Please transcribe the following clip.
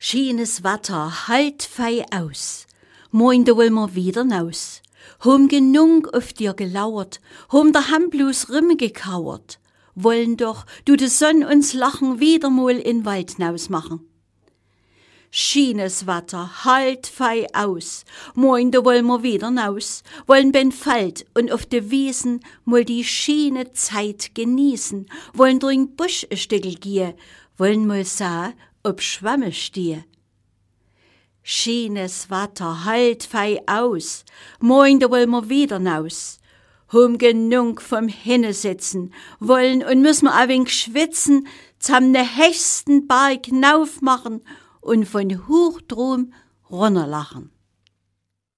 Schönes Wetter, halt fei aus. Moin, da wollen wir wieder naus. Hom genug auf dir gelauert, hom der Hand bloß Rimme gekauert. Wollen doch, du de Sonn uns lachen, wieder mal in Wald naus machen. Schönes Wetter, halt fei aus. Moin, da wollen wir wieder naus. Wollen ben Feld und auf de Wiesen mal die schöne Zeit genießen. Wollen durch den Busch ein Stückel gehen. Wollen mal sah, ob Schwamme stehe. Schönes Wetter, halt fei aus. Moin, da wollen wir wieder naus. Hom genug vom Hinnesitzen, wollen und müssen wir ein wenig schwitzen, zam ne höchsten Berg naufmachen und von hoch drum runterlachen.